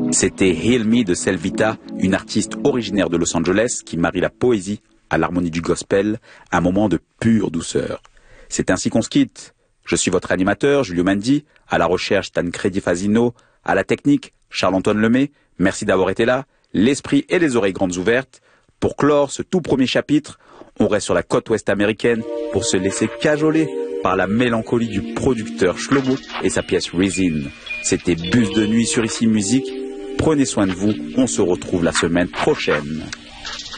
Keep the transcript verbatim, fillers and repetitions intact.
C'était Heal Me de Selvita, une artiste originaire de Los Angeles qui marie la poésie à l'harmonie du gospel, un moment de pure douceur. C'est ainsi qu'on se quitte. Je suis votre animateur, Julio Mandi, à la recherche Tancredi Fasino, à la technique, Charles-Antoine Lemay. Merci d'avoir été là, l'esprit et les oreilles grandes ouvertes. Pour clore ce tout premier chapitre, on reste sur la côte ouest américaine pour se laisser cajoler par la mélancolie du producteur Shlomo et sa pièce Resin. C'était Bus de nuit sur Ici Musique. Prenez soin de vous, on se retrouve la semaine prochaine.